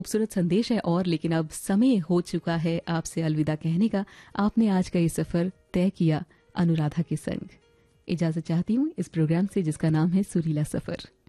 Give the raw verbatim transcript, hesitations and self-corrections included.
खूबसूरत संदेश है और लेकिन अब समय हो चुका है आपसे अलविदा कहने का। आपने आज का ये सफर तय किया अनुराधा के संग। इजाजत चाहती हूँ इस प्रोग्राम से जिसका नाम है सुरीला सफर।